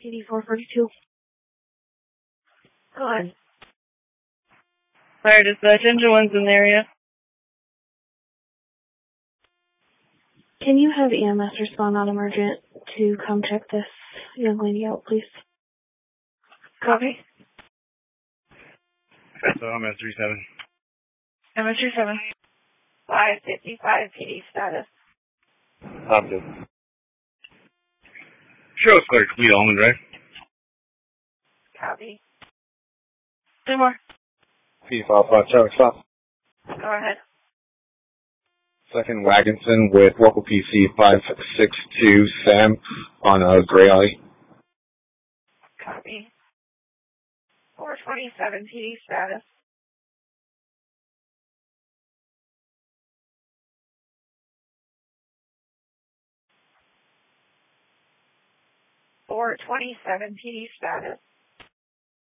PD 442. Go ahead. Fire dispatch, engine one's in the area. Can you have EMS respond on emergent to come check this young lady out, please? Copy. So I'm at 37. MS37. 555 PD status. I'm good. Show us clear, complete Almond Drive. Copy. Two more. P55 Charlie Stop. Go ahead. Second Wagonson with local PC 562 Sam on Gray Alley. Copy. 427 PD status. Or 27 PD status.